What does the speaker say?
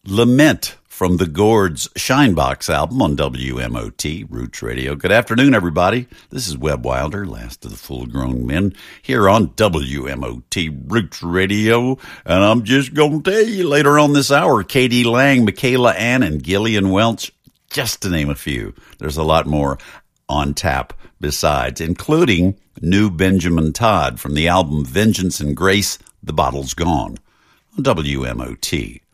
Lament from the Gourds Shinebox album on WMOT Roots Radio. Good afternoon, everybody. This is Webb Wilder, last of the full-grown men, here on WMOT Roots Radio. And I'm just going to tell you, later on this hour, K.D. Lang, Michaela Ann, and Gillian Welch, just to name a few. There's a lot more on tap besides, including new Benjamin Todd from the album Vengeance and Grace, The Bottle's Gone, on WMOT